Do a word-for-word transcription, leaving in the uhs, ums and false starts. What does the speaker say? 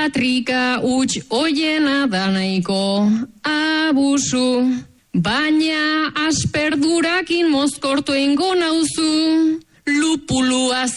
patrika huts oiena da nahiko abusu, baina asperdurakin mozkortu eingo nauzu, lupulua